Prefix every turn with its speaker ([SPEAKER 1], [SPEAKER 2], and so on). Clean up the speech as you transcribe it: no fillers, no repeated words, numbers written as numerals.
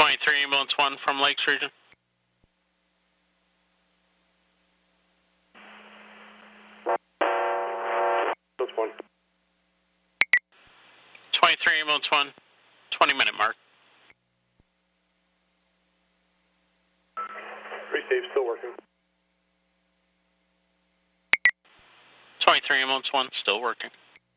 [SPEAKER 1] 23 ambulance 1 from Lakes Region.
[SPEAKER 2] Ambulance 1.
[SPEAKER 1] 23 ambulance 1, 20-minute mark.
[SPEAKER 2] Pre-save still working.
[SPEAKER 1] 23 ambulance 1, still working.